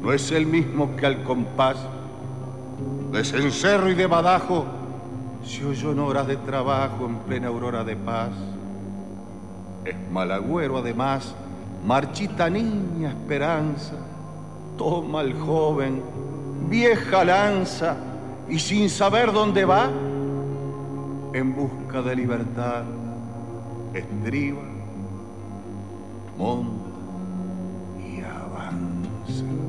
no es el mismo que al compás de cencerro y de badajo se oyó en horas de trabajo en plena aurora de paz. Es malagüero además, marchita niña esperanza, toma el joven, vieja lanza, y sin saber dónde va, en busca de libertad, estriba, monta y avanza.